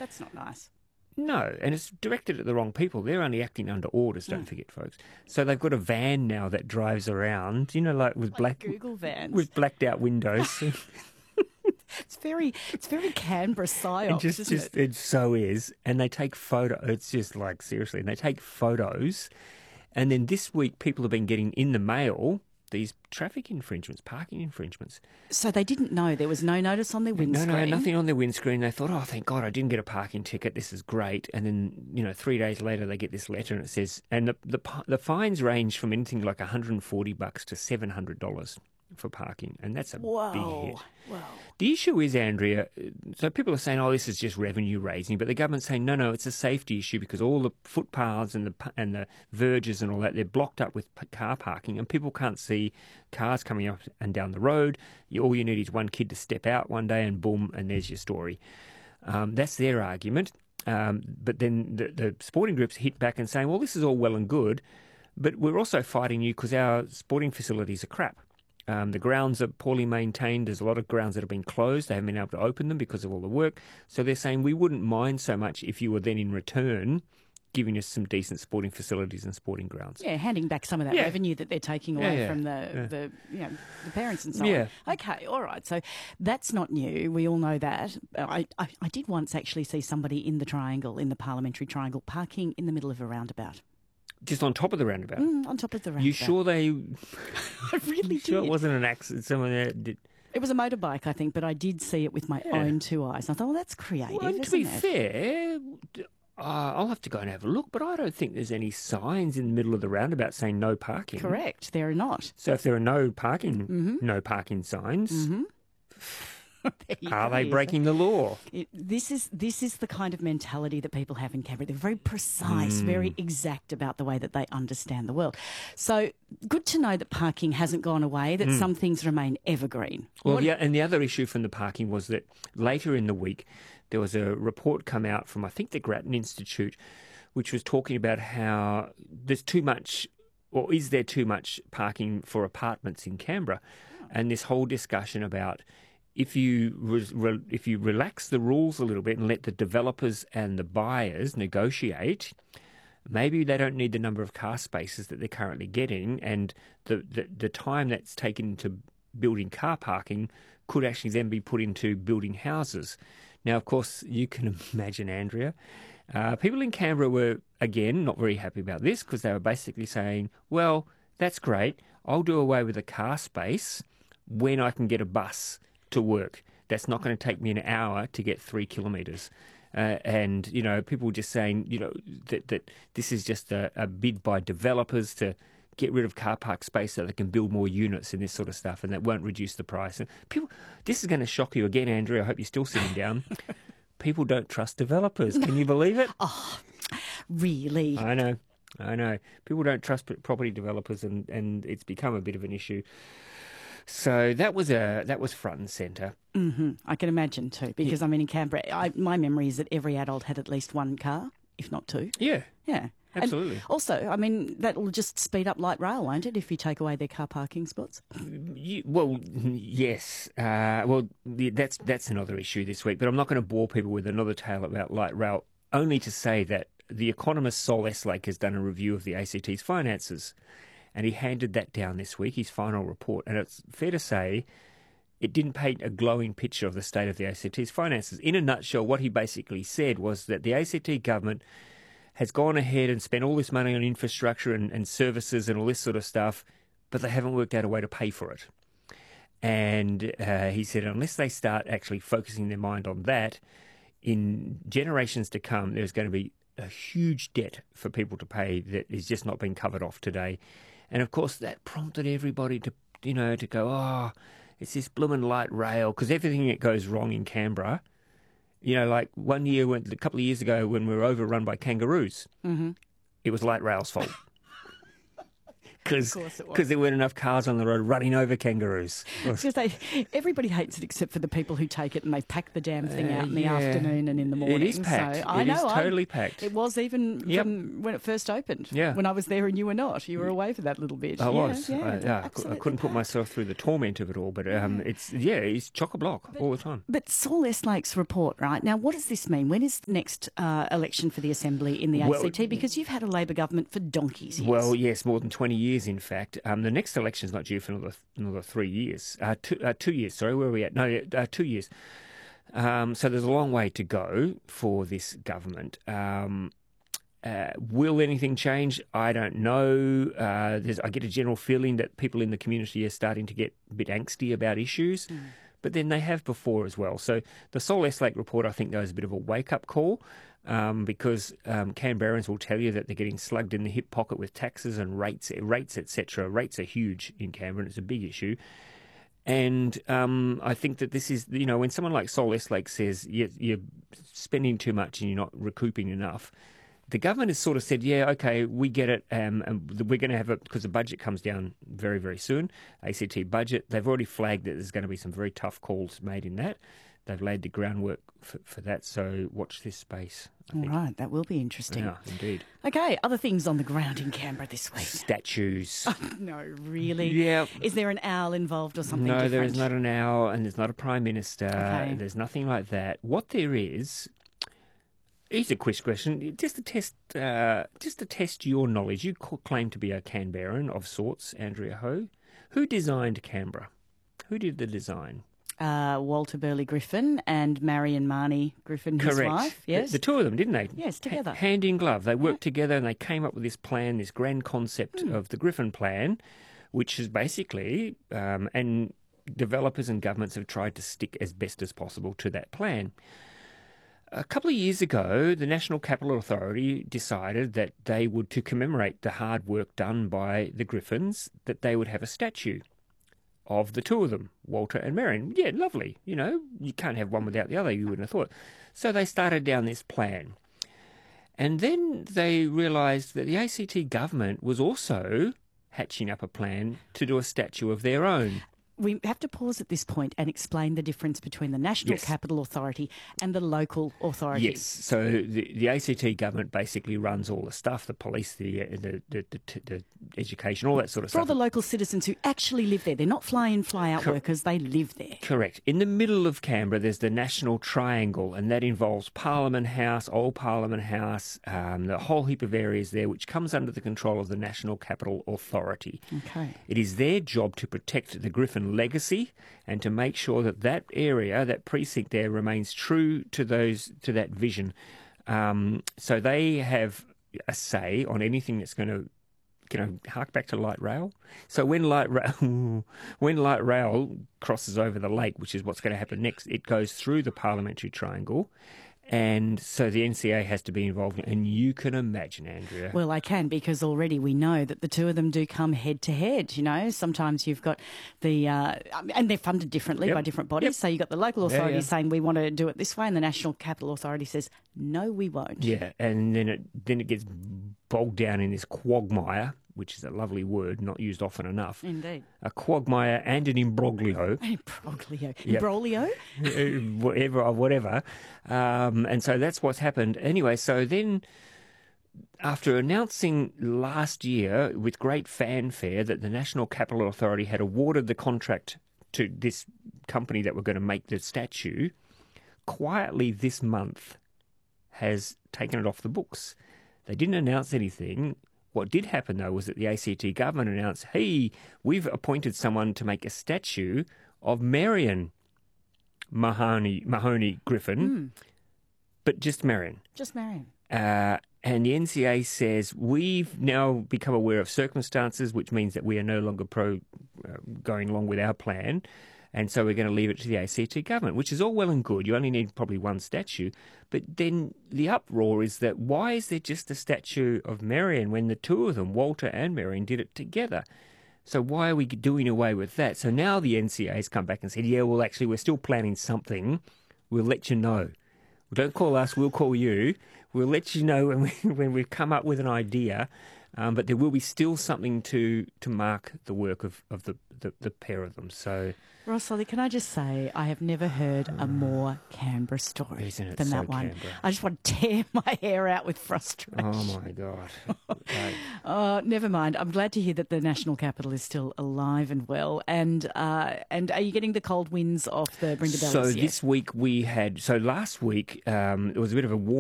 That's not nice. No, and it's directed at the wrong people. They're only acting under orders, don't forget, folks. So they've got a van now that drives around, like with Google vans. with blacked out windows. It's very Canberra psyops, isn't it? It so is. And they take it's just like, seriously, and they take photos. And then this week, people have been getting in the mail these traffic infringements, parking infringements. So they didn't know there was no notice on their windscreen? No, nothing on their windscreen. They thought, oh, thank God I didn't get a parking ticket. This is great. And then, 3 days later, they get this letter and it says, and the fines range from anything like $140 to $700 for parking. And that's a big hit. Wow. The issue is, Andrea, so people are saying, oh, this is just revenue raising, but the government's saying, no, it's a safety issue because all the footpaths and the verges and all that, they're blocked up with car parking and people can't see cars coming up and down the road. All you need is one kid to step out one day and boom, and there's your story. That's their argument. But then the sporting groups hit back and saying, well, this is all well and good, but we're also fighting you because our sporting facilities are crap. The grounds are poorly maintained. There's a lot of grounds that have been closed. They haven't been able to open them because of all the work. So they're saying we wouldn't mind so much if you were then in return giving us some decent sporting facilities and sporting grounds. Yeah, handing back some of that revenue that they're taking away from the parents and so on. Okay, all right. So that's not new. We all know that. I did once actually see somebody in the parliamentary triangle, parking in the middle of a roundabout. Just on top of the roundabout? On top of the roundabout. You sure they... I really did. Sure it wasn't an accident? Someone there did... It was a motorbike, I think, but I did see it with my own two eyes. I thought, well, that's creative, isn't it? To be fair, I'll have to go and have a look, but I don't think there's any signs in the middle of the roundabout saying no parking. Correct, there are not. So if there are no parking signs... Are they breaking the law? This is the kind of mentality that people have in Canberra. They're very precise, very exact about the way that they understand the world. So good to know that parking hasn't gone away, that some things remain evergreen. Well, and the other issue from the parking was that later in the week there was a report come out from, I think, the Grattan Institute, which was talking about how there's too much, or is there too much parking for apartments in Canberra? And this whole discussion about if you relax the rules a little bit and let the developers and the buyers negotiate, maybe they don't need the number of car spaces that they're currently getting, and the time that's taken into building car parking could actually then be put into building houses. Now, of course, you can imagine, Andrea, people in Canberra were, again, not very happy about this because they were basically saying, well, that's great, I'll do away with the car space when I can get a bus to work. That's not going to take me an hour to get 3 kilometres. And, people were just saying, that this is just a bid by developers to get rid of car park space so they can build more units and this sort of stuff, and that won't reduce the price. And this is going to shock you again, Andrea. I hope you're still sitting down. People don't trust developers. Can you believe it? Oh, really? I know. People don't trust property developers, and it's become a bit of an issue. So that was front and centre. I can imagine too, because in Canberra, my memory is that every adult had at least one car, if not two. Yeah. Yeah. Absolutely. And also, that will just speed up light rail, won't it, if you take away their car parking spots? Well, yes. That's another issue this week, but I'm not going to bore people with another tale about light rail, only to say that the economist Sol Eslake has done a review of the ACT's finances, and he handed that down this week, his final report, and it's fair to say it didn't paint a glowing picture of the state of the ACT's finances. In a nutshell, what he basically said was that the ACT government has gone ahead and spent all this money on infrastructure and services and all this sort of stuff, but they haven't worked out a way to pay for it. And he said unless they start actually focusing their mind on that, in generations to come, there's going to be a huge debt for people to pay that is just not being covered off today. And of course, that prompted everybody to go, oh, it's this bloomin' light rail, because everything that goes wrong in Canberra, like a couple of years ago when we were overrun by kangaroos, it was light rail's fault. because there weren't enough cars on the road running over kangaroos. Everybody hates it except for the people who take it and they pack the damn thing out in the afternoon and in the morning. It is packed. So I know, totally packed. It was even from when it first opened. Yeah. When I was there and you were not. You were away for that little bit. I was. I couldn't put myself through the torment of it all, but it's chock-a-block all the time. But Saul Eastlake's report, right? Now, what does this mean? When is the next election for the Assembly in the ACT? Because you've had a Labor government for donkey's years. Well, yes, more than 20 years, in fact. The next election's not due for another 3 years. 2 years, sorry. Where are we at? No, 2 years. So there's a long way to go for this government. Will anything change? I don't know. I get a general feeling that people in the community are starting to get a bit angsty about issues, but then they have before as well. So the Saul Eastlake report, I think, though, is a bit of a wake-up call because Canberrans will tell you that they're getting slugged in the hip pocket with taxes and rates, etc. Rates are huge in Canberra, and it's a big issue. And I think that this is, when someone like Saul Eastlake says you're spending too much and you're not recouping enough, the government has sort of said, yeah, okay, we get it, and we're going to have it, because the budget comes down very, very soon, ACT budget. They've already flagged that there's going to be some very tough calls made in that. They've laid the groundwork for that, so watch this space. All right, that will be interesting. Yeah, indeed. Okay, other things on the ground in Canberra this week. Statues. Oh, no, really? Yeah. Is there an owl involved or something different? No, there is not an owl, and there's not a Prime Minister. Okay. There's nothing like that. What there is... Here's a quiz question, just to test your knowledge. You claim to be a Canberran of sorts, Andrea Ho. Who designed Canberra? Who did the design? Walter Burley Griffin and Marion Marnie Griffin, his wife. Yes, the two of them, didn't they? Yes, together, hand in glove. They worked together and they came up with this plan, this grand concept of the Griffin Plan, which is basically, and developers and governments have tried to stick as best as possible to that plan. A couple of years ago, the National Capital Authority decided that they would, to commemorate the hard work done by the Griffins, that they would have a statue of the two of them, Walter and Marion. Yeah, lovely. You can't have one without the other, you wouldn't have thought. So they started down this plan. And then they realised that the ACT government was also hatching up a plan to do a statue of their own. We have to pause at this point and explain the difference between the National Capital Authority and the local authorities. Yes, so the ACT government basically runs all the stuff, the police, the education, all that sort of stuff. For all the local citizens who actually live there. They're not fly-in, fly-out workers, they live there. Correct. In the middle of Canberra, there's the National Triangle, and that involves Parliament House, Old Parliament House, the whole heap of areas there, which comes under the control of the National Capital Authority. Okay. It is their job to protect the Griffin legacy and to make sure that that area, that precinct there, remains true to that vision. So they have a say on anything that's going to hark back to light rail. So when light rail crosses over the lake, which is what's going to happen next, it goes through the parliamentary triangle. And so the NCA has to be involved. And you can imagine, Andrea. Well, I can, because already we know that the two of them do come head to head. Sometimes you've got and they're funded differently by different bodies. So you've got the local authority saying we want to do it this way, and the National Capital Authority says, no, we won't. Yeah, and then it gets bogged down in this quagmire, which is a lovely word, not used often enough. Indeed. A quagmire and an imbroglio. Imbroglio? Imbroglio? Whatever. And so that's what's happened. Anyway, so then after announcing last year with great fanfare that the National Capital Authority had awarded the contract to this company that were going to make the statue, quietly this month has taken it off the books. They didn't announce anything. What did happen, though, was that the ACT government announced, hey, we've appointed someone to make a statue of Marion Mahoney Griffin, but just Marion. Just Marion. And the NCA says, we've now become aware of circumstances, which means that we are no longer going along with our plan, and so we're going to leave it to the ACT government, which is all well and good. You only need probably one statue. But then the uproar is that why is there just a statue of Marion when the two of them, Walter and Marion, did it together? So why are we doing away with that? So now the NCA has come back and said, yeah, well, actually, we're still planning something. We'll let you know. Well, don't call us, we'll call you. We'll let you know when we've come up with an idea. But there will be still something to mark the work of the pair of them. So, Ross Solly, can I just say I have never heard a more Canberra story than that one. Canberra? I just want to tear my hair out with frustration. Oh my God! Never mind. I'm glad to hear that the national capital is still alive and well. And are you getting the cold winds off the Brindabellas yet? This week we had. So last week it was a bit of a warm